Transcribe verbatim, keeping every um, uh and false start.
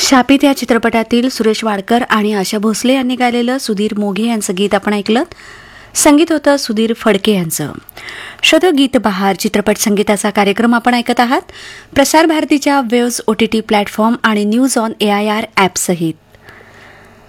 शापित या चित्रपटातील सुरेश वाडकर आणि आशा भोसले यांनी गायलेलं सुधीर मोघे यांचं गीत आपण ऐकलं. संगीत होतं सुधीर फडके यांचं. श्रोतो, गीत बहार चित्रपट संगीताचा कार्यक्रम आपण ऐकत आहात प्रसार भारतीच्या वेव्ज ओटीटी प्लॅटफॉर्म आणि news on A I R ॲपसहित.